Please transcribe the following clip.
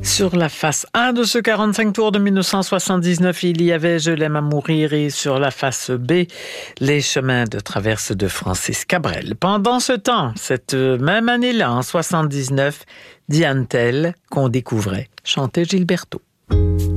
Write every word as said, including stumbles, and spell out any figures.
Sur la face A de ce quarante-cinq tours de mille neuf cent soixante-dix-neuf, il y avait Je l'aime à mourir et sur la face B, Les chemins de traverse de Francis Cabrel. Pendant ce temps, cette même année-là, en soixante-dix-neuf, Diane Tell, qu'on découvrait, chantait Gilberto.